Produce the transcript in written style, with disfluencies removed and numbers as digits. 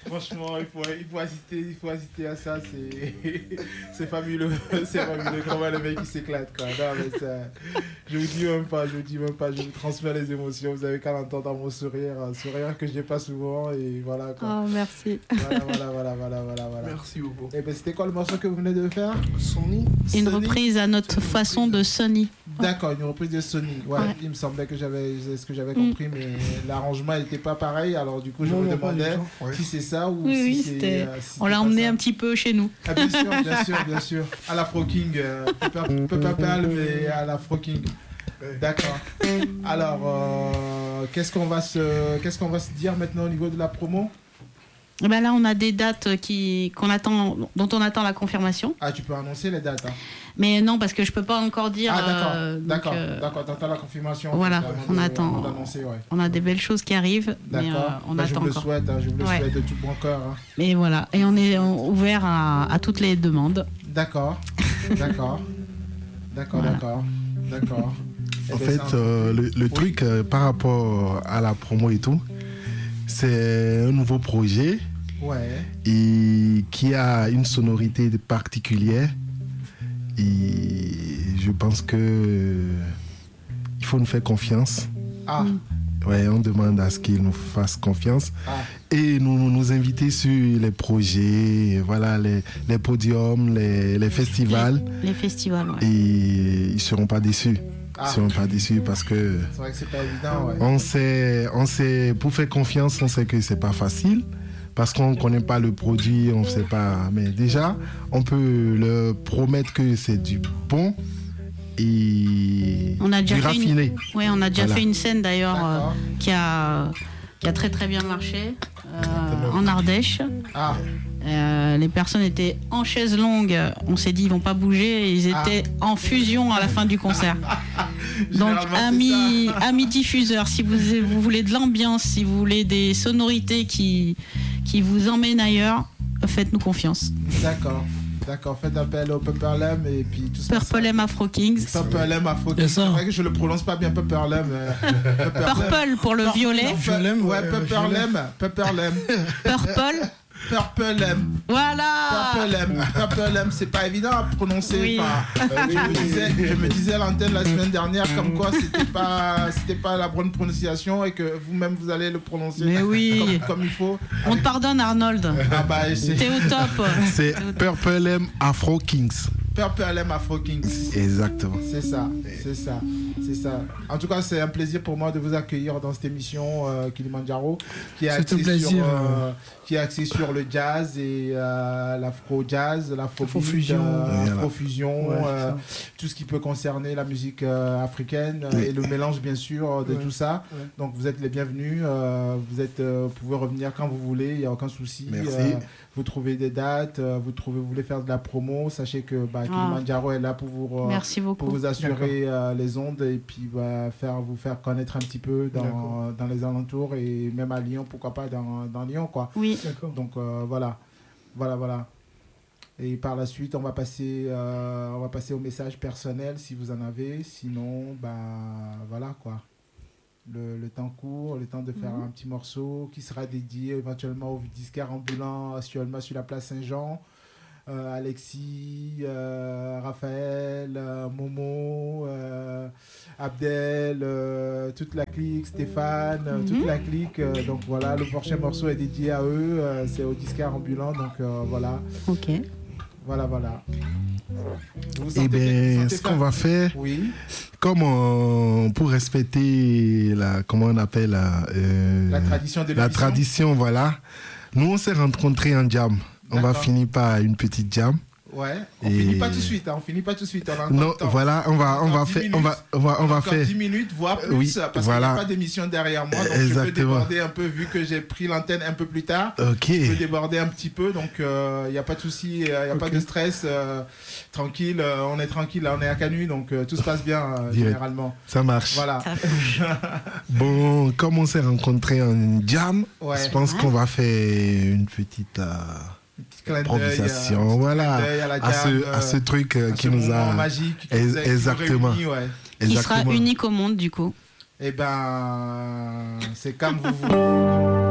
Franchement, il faut assister à ça. C'est fabuleux. C'est fabuleux. Comment le mec il s'éclate, quoi. Non, mais ça, je vous dis même pas. Je vous transmets les émotions. Vous avez qu'à l'entendre dans mon sourire. Un sourire que je n'ai pas souvent. Et voilà, quoi. Oh, merci. Voilà. Merci beaucoup. Et ben, c'était quoi le morceau que vous venez de faire? Sony. Une reprise à notre façon de Sony. D'accord, une reprise de Sony. Ouais. Il me semblait que c'est ce que j'avais compris, mais l'arrangement n'était pas pareil. Alors du coup, je me demandais si c'est ça ou si c'est. On l'a emmené un petit peu chez nous. Ah, bien sûr. À l'Afro King, Pepper Palm et à l'Afro King. D'accord. Alors, qu'est-ce qu'on va se dire maintenant au niveau de la promo? Ben là, on a des dates dont on attend la confirmation. Ah, tu peux annoncer les dates, hein. Mais non, parce que je peux pas encore dire. Ah, d'accord. T'attends la confirmation. Voilà, on attend. Ouais. On a des belles choses qui arrivent. D'accord. Mais, on attend je vous le encore. souhaite, je vous le souhaite de tout bon cœur. Hein. Mais voilà, et on est ouvert à toutes les demandes. D'accord. En fait, le truc par rapport à la promo et tout, c'est un nouveau projet et qui a une sonorité particulière. Et je pense que il faut nous faire confiance. Ouais, on demande à ce qu'il nous fasse confiance et nous inviter sur les projets, voilà, les podiums, les festivals. Les festivals, ouais. Et ils ne seront pas déçus. Ils ne seront pas déçus parce que c'est vrai que c'est pas évident, ouais. On sait, pour faire confiance, on sait que c'est pas facile. Parce qu'on ne connaît pas le produit, on ne sait pas. Mais déjà, on peut leur promettre que c'est du bon et du raffiné. Oui, on a déjà fait une scène d'ailleurs qui a très très bien marché en Ardèche. Les personnes étaient en chaise longue. On s'est dit ils vont pas bouger. Et ils étaient en fusion à la fin du concert. Donc amis diffuseurs, si vous voulez de l'ambiance, si vous voulez des sonorités qui vous emmènent ailleurs, faites-nous confiance. D'accord, faites appel au Pepperlem et puis tout ça. Purple Afro Kings. Pepperlem Afro Kings. C'est vrai que je le prononce pas bien, Pepperlem. Purple pour le violet. Pepperlem. Purple M. Voilà. Purple M, c'est pas évident à prononcer. Oui. Je me disais à l'antenne la semaine dernière comme quoi c'était pas la bonne prononciation et que vous-même vous allez le prononcer. Mais oui. comme il faut. On te pardonne, Arnold. T'es au top. C'est Purple M Afro Kings. Purple M Afro Kings. Exactement. C'est ça. En tout cas, c'est un plaisir pour moi de vous accueillir dans cette émission Kilimandjaro qui est axée sur le jazz et l'afro-jazz, l'afro-fusion, tout ce qui peut concerner la musique africaine et le mélange bien sûr de tout ça. Donc vous êtes les bienvenus, vous pouvez revenir quand vous voulez, il n'y a aucun souci. Merci. Vous trouvez des dates, vous voulez faire de la promo, sachez que Kilimandjaro est là pour vous assurer les ondes et puis vous faire connaître un petit peu dans les alentours et même à Lyon, pourquoi pas dans Lyon, quoi. Oui. D'accord. Donc voilà. Et par la suite, on va passer au message personnel si vous en avez. Sinon, voilà quoi. Le temps court, le temps de faire un petit morceau qui sera dédié éventuellement aux disquaires ambulants actuellement sur la place Saint-Jean. Alexis, Raphaël, Momo, Abdel, toute la clique, Stéphane, toute la clique. Donc voilà, le prochain morceau est dédié à eux. C'est au disquaire ambulant. Donc voilà. Ok. Voilà. Eh bien, ce qu'on va faire, comme pour respecter la tradition de l'émission. La tradition, voilà. Nous, on s'est rencontrés en jam. On va finir par une petite jam. Ouais, on finit pas tout de suite. Non, voilà, on va faire 10 minutes, voire plus, parce qu'il n'y a pas d'émission derrière moi, donc je peux déborder un peu, vu que j'ai pris l'antenne un peu plus tard. Je peux déborder un petit peu, donc il n'y a pas de souci, il n'y a pas de stress. Tranquille, on est tranquille, on est à Canu, donc tout se passe bien généralement. Ça marche. Voilà. Bon, comme on s'est rencontrés en jam, je pense qu'on va faire une petite improvisation, à ce truc qui nous a magique, exactement, qui sera unique au monde du coup. Eh ben, c'est comme vous voulez.